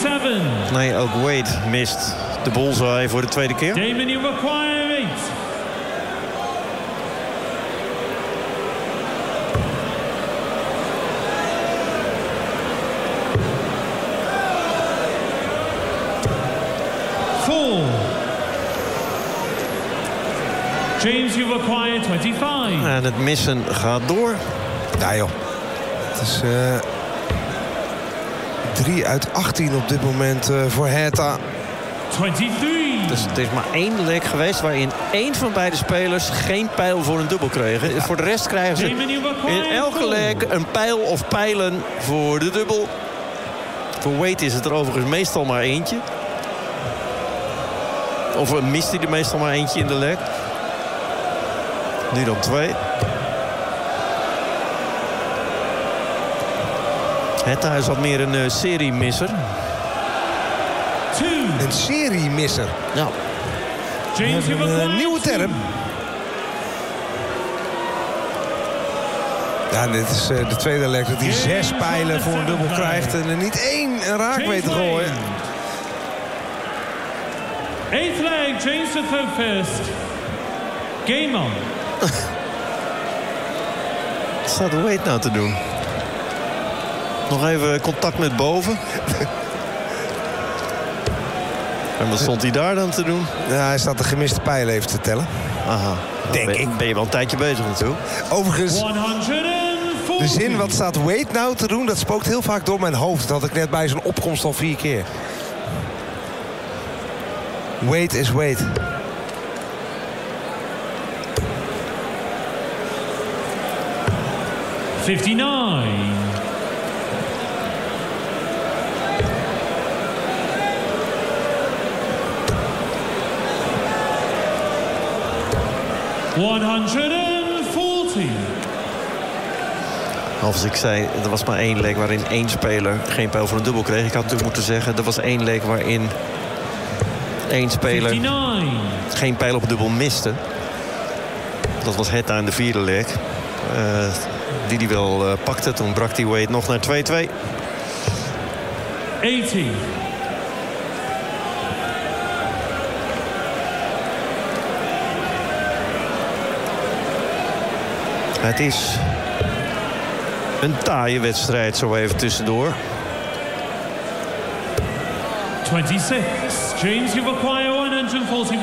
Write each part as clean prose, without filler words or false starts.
57. Nee, ook Wade mist de bullseye voor de tweede keer. Damon, you require 8. James, you require 25. En het missen gaat door. Ja joh. Het is 3 uit 18 op dit moment voor Hertha. 23. Dus het is maar 1 leg geweest waarin 1 van beide spelers geen pijl voor een dubbel kregen. Ja. Voor de rest krijgen ze in elke leg een pijl of pijlen voor de dubbel. Voor Wade is het er overigens meestal maar eentje. Of mist hij er meestal maar eentje in de leg. Nu dan 2. Hertha is wat meer een seriemisser. Een seriemisser. Ja. Een nieuwe term. Ja, dit is de tweede leg dat hij 6 pijlen voor een dubbel krijgt en er niet 1 raak weet te gooien. 8th leg, James to third first. Game on. Wat staat Wade nou te doen? Nog even contact met boven. En wat stond hij daar dan te doen? Ja, hij staat de gemiste pijlen even te tellen. Aha. Denk ik. Ben je wel een tijdje bezig natuurlijk. Overigens, 140. de zin wat staat Wade nou te doen, dat spookt heel vaak door mijn hoofd. Dat had ik net bij zijn opkomst al 4 keer. Wade is Wade. Als ik zei, er was maar 1 leg waarin 1 speler geen pijl voor een dubbel kreeg. Ik had natuurlijk moeten zeggen, er was 1 leg waarin 1 speler 59. geen pijl op dubbel miste. Dat was Hertha in de 4e leg. Die hij wel pakte. Toen brak hij Wade nog naar 2-2. 80. Het is een taaie wedstrijd zo even tussendoor. 26. James, you require 141.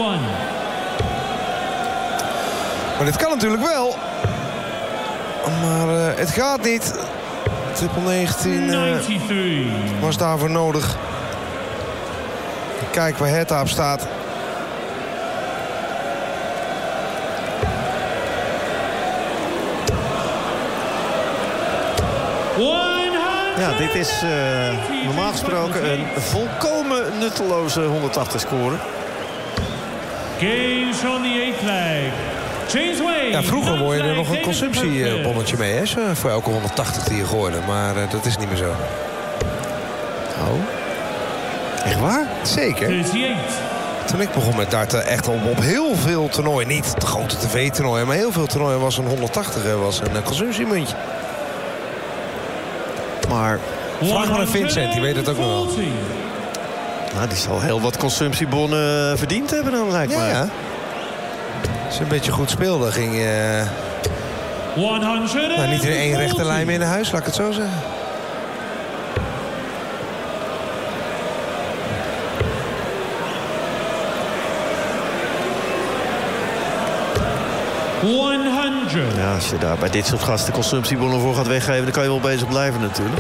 Maar dit kan natuurlijk wel. Maar het gaat niet. Triple 19 was daarvoor nodig. Kijk waar Hertha op staat. Ja, dit is normaal gesproken een volkomen nutteloze 180 score. Games on the 8th leg. James Wade. Ja, vroeger word je er nog een consumptiebonnetje mee, hè? Voor elke 180 die je gooide. Maar dat is niet meer zo. Oh. Echt waar? Zeker. 38. Toen ik begon met darten, echt op heel veel toernooien. Niet de grote tv-toernooien, maar heel veel toernooien was een 180 was een consumptiemuntje. Maar vraag maar aan Vincent, die weet het ook nog wel. Nou, die zal heel wat consumptiebonnen verdiend hebben dan, lijkt mij. Ja. Als je een beetje goed speelde, ging je niet in 1 rechte lijn meer naar huis, laat ik het zo zeggen. Ja, als je daar bij dit soort gasten consumptiebonnen voor gaat weggeven, dan kan je wel bezig blijven natuurlijk.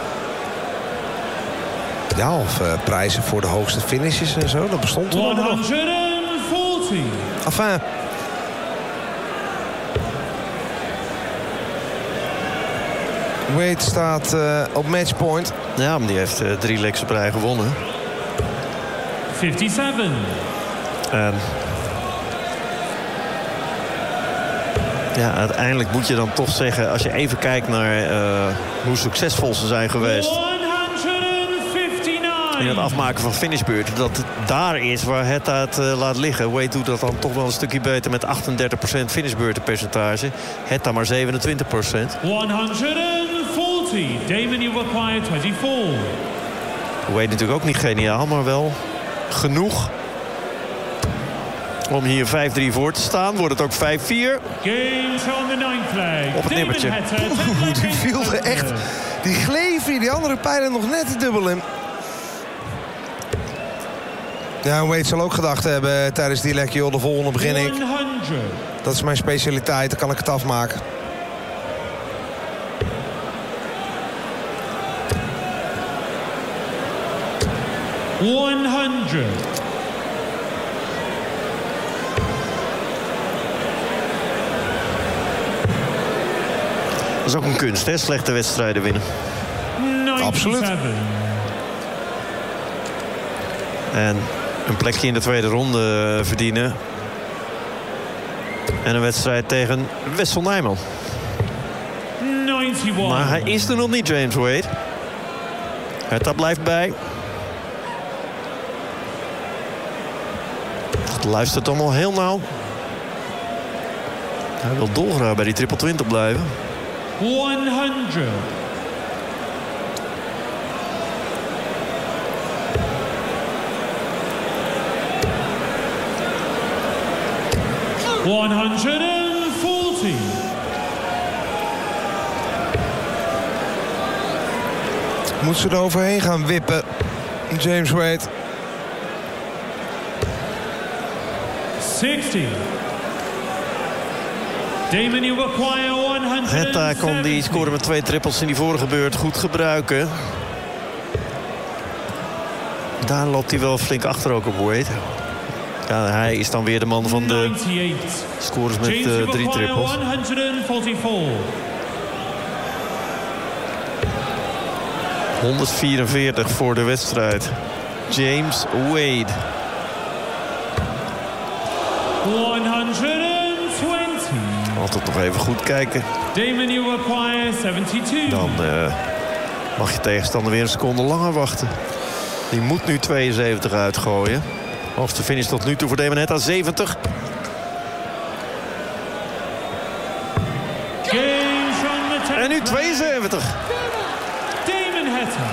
Ja, of prijzen voor de hoogste finishes en zo, dat bestond toen allemaal nog. 140. Enfin. Wade staat op matchpoint. Ja, maar die heeft 3 legs op rij gewonnen. 57. Ja, uiteindelijk moet je dan toch zeggen, als je even kijkt naar hoe succesvol ze zijn geweest 159. in het afmaken van finishbeurten, dat het daar is waar Hertha het laat liggen. Wade doet dat dan toch wel een stukje beter met 38% finishbeurtenpercentage. Hertha maar 27%. 140. Damon, you require 24. Wade natuurlijk ook niet geniaal, maar wel genoeg om hier 5-3 voor te staan. Wordt het ook 5-4. Op het nippertje. Die viel er echt. Die gleef hier, die andere pijlen nog net te dubbel in. Ja, Wade zal ook gedacht hebben tijdens die lek, joh, de volgende begin ik. 100. Dat is mijn specialiteit, dan kan ik het afmaken. Dat is ook een kunst, hè? Slechte wedstrijden winnen. 97. Absoluut. En een plekje in de tweede ronde verdienen. En een wedstrijd tegen Wessel Nijman. 91. Maar hij is er nog niet, James Wade. Herta blijft bij. Het luistert allemaal heel nauw. Hij wil dolgraag bij die triple 20 blijven. 100. $140. Moet ze er overheen gaan wippen, James Wade. 60. Damon, you acquire 170. Herta kon die scoren met 2 trippels in die vorige beurt goed gebruiken. Daar loopt hij wel flink achter ook op Wade. Ja, hij is dan weer de man van de 98. scores met James, you 3 acquire trippels. 144. 144 voor de wedstrijd. James Wade. 120. Altijd nog even goed kijken. Damon, you acquire 72. Dan mag je tegenstander weer een seconde langer wachten. Die moet nu 72 uitgooien. Hoogste finish tot nu toe voor Damon Herta 70. En nu 72. Damon Herta.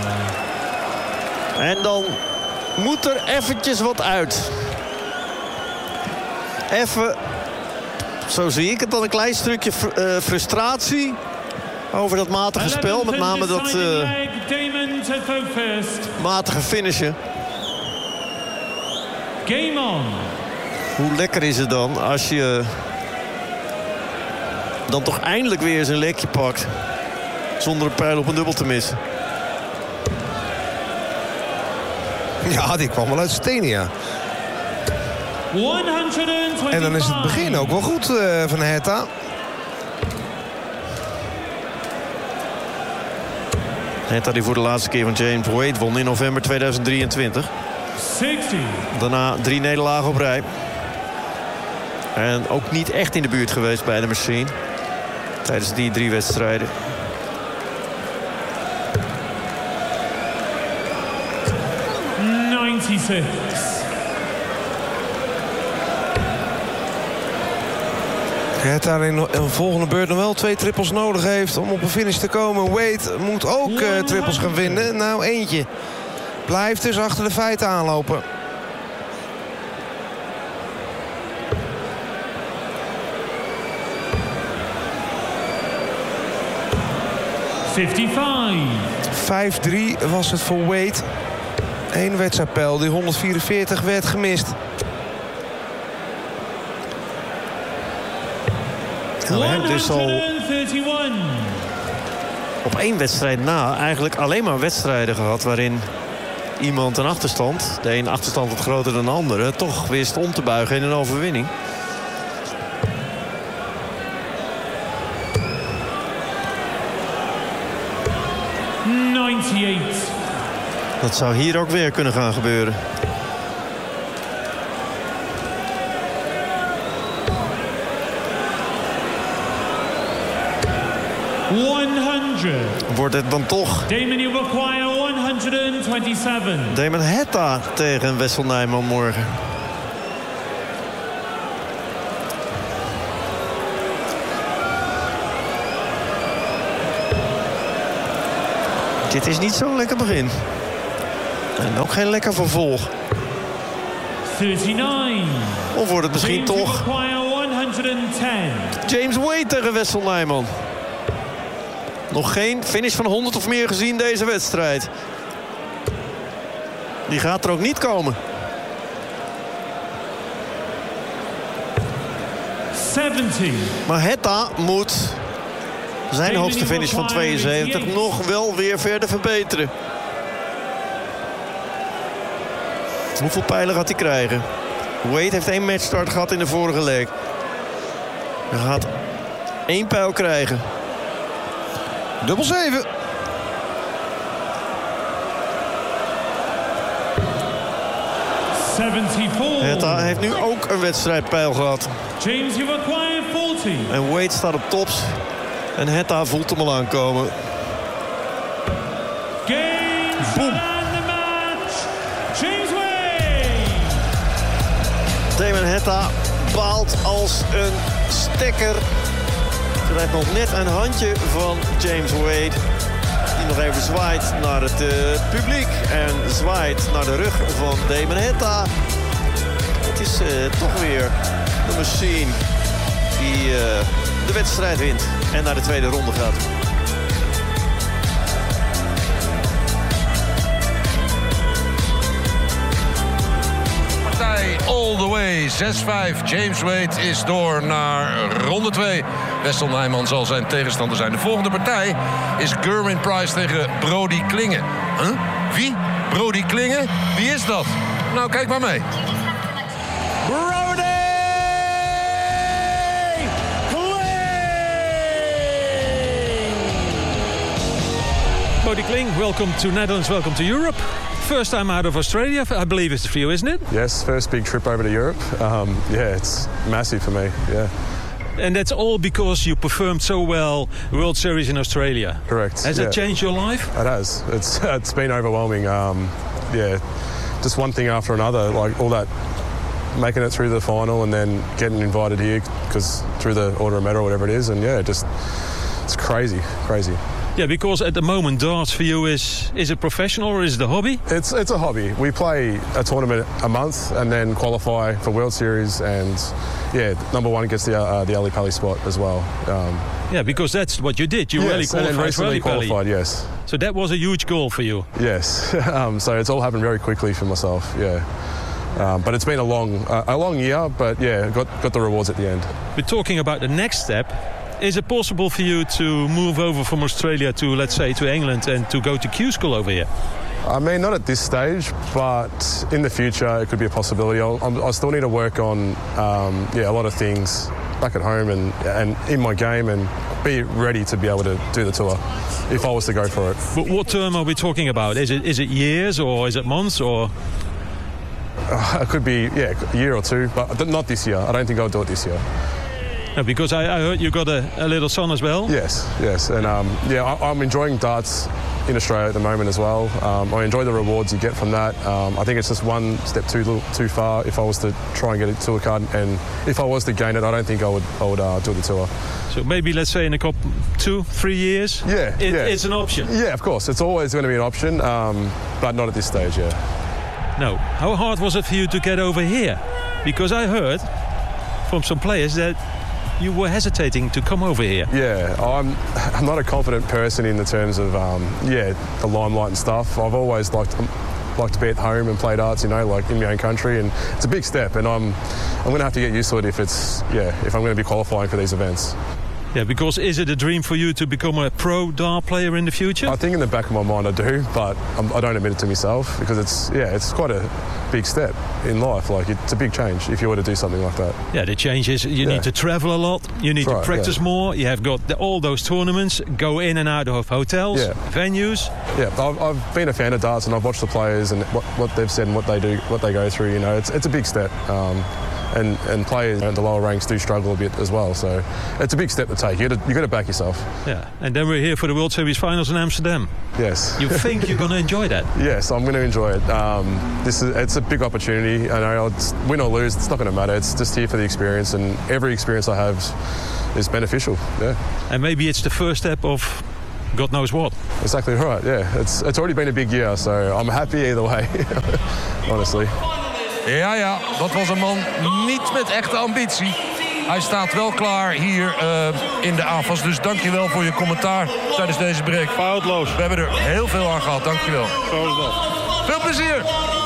En dan moet er eventjes wat uit. Even, zo zie ik het, dan een klein stukje frustratie over dat matige spel. Met name dat matige finishen. Game on. Hoe lekker is het dan als je dan toch eindelijk weer eens een lekje pakt. Zonder een pijl op een dubbel te missen. Ja, die kwam wel uit Stenia. 125. En dan is het begin ook wel goed van Herta. Herta die voor de laatste keer van James Wade won in november 2023. 60. Daarna 3 nederlagen op rij. En ook niet echt in de buurt geweest bij de machine. Tijdens die 3 wedstrijden. Herta in een volgende beurt nog wel 2 trippels nodig heeft om op een finish te komen. Wade moet ook trippels gaan vinden. Nou, eentje. Blijft dus achter de feiten aanlopen. $5-3 was het voor Wade. 1 wedstrijdpijl, die 144 werd gemist. Nou, we hebben dus al 131. op 1 wedstrijd na eigenlijk alleen maar wedstrijden gehad waarin iemand een achterstand, de een achterstand wat groter dan de andere, toch wist om te buigen in een overwinning. Dat zou hier ook weer kunnen gaan gebeuren. Wordt het dan toch Damon, you acquire 127. Damon Herta tegen Wessel Nijman morgen? Dit is niet zo'n lekker begin. En ook geen lekker vervolg. 39. Of wordt het misschien toch 110. James Wade tegen Wessel Nijman. Nog geen finish van 100 of meer gezien deze wedstrijd. Die gaat er ook niet komen. 70. Maar Hetta moet zijn hoogste finish van 72 nog wel weer verder verbeteren. Hoeveel pijlen gaat hij krijgen? Wade heeft 1 matchstart gehad in de vorige leg. Hij gaat 1 pijl krijgen. Dubbel 7. Hetta heeft nu ook een wedstrijdpijl gehad. James, you've acquired 40. En Wade staat op tops. En Hetta voelt hem al aankomen. Games Boom. and the match. James Wade. Damon Hetta baalt als een stekker. Krijgt nog net een handje van James Wade. Die nog even zwaait naar het publiek. En zwaait naar de rug van Damon Hetta. Het is toch weer de machine die de wedstrijd wint. En naar de tweede ronde gaat. All the way, 6-5. James Wade is door naar ronde 2. Wessel Nijman zal zijn tegenstander zijn. De volgende partij is Gerwyn Price tegen Brody Klinge. Huh? Wie? Brody Klinge? Wie is dat? Nou, kijk maar mee. Brody Kling, welcome to Netherlands, welcome to Europe. First time out of Australia, I believe it's for you, isn't it? Yes, first big trip over to Europe. Yeah, it's massive for me, yeah. And that's all because you performed so well World Series in Australia. Correct. Has that changed your life? It has. It's been overwhelming. Yeah, just one thing after another, like all that, making it through the final and then getting invited here because through the Order of Merit or whatever it is, and yeah, it's crazy. Yeah, because at the moment darts for you is it professional or is it a hobby? It's a hobby. We play a tournament a month and then qualify for World Series, and yeah, number one gets the Ali Pali spot as well. Yeah, because that's what you did. You yes, really qualified. And then recently for Ali Pali. qualified, yes. So that was a huge goal for you. Yes. So it's all happened very quickly for myself. Yeah. But it's been a long year. But yeah, got the rewards at the end. We're talking about the next step. Is it possible for you to move over from Australia to, let's say, to England and to go to Q School over here? I mean, not at this stage, but in the future it could be a possibility. I still need to work on a lot of things back at home and in my game and be ready to be able to do the tour if I was to go for it. But what term are we talking about? Is it years or is it months or? It could be a year or two, but not this year. I don't think I'll do it this year. No, because I heard you got a little son as well. Yes, and I'm enjoying darts in Australia at the moment as well. I enjoy the rewards you get from that. I think it's just one step too far if I was to try and get a tour card, and if I was to gain it, I don't think I would do the tour. So maybe let's say in a couple 2-3 years. It's an option. Yeah, of course, it's always going to be an option, but not at this stage. Yeah. No. How hard was it for you to get over here? Because I heard from some players that you were hesitating to come over here. Yeah, I'm not a confident person in the terms of the limelight and stuff. I've always liked to be at home and play darts, like in my own country, and it's a big step, and I'm going to have to get used to it if I'm going to be qualifying for these events. Yeah, because is it a dream for you to become a pro dart player in the future? I think in the back of my mind I do, but I don't admit it to myself because it's quite a big step in life. Like it's a big change if you were to do something like that. Yeah, the change is you need to travel a lot, you need to practice more, you have got all those tournaments, go in and out of hotels, venues. Yeah, I've been a fan of darts and I've watched the players and what they've said and what they do, what they go through. It's a big step. And players at the lower ranks do struggle a bit as well, so it's a big step to take. You got to back yourself. Yeah, and then we're here for the World Series Finals in Amsterdam. Yes. You think you're going to enjoy that? Yes, I'm going to enjoy it. It's a big opportunity. I know it's win or lose, it's not going to matter. It's just here for the experience, and every experience I have is beneficial. Yeah. And maybe it's the first step of God knows what. Exactly right, yeah. It's already been a big year, so I'm happy either way, honestly. Ja, dat was een man niet met echte ambitie. Hij staat wel klaar hier in de AFAS. Dus dankjewel voor je commentaar tijdens deze break. Foutloos. We hebben er heel veel aan gehad, dankjewel. Zo is dat. Veel plezier!